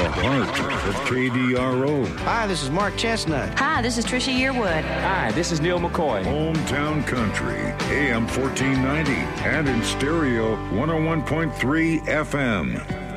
Part of KDRO. Hi, this is Mark Chestnut. Hi, this is Trisha Yearwood. Hi, this is Neil McCoy. Hometown Country, AM 1490, and in stereo 101.3 FM.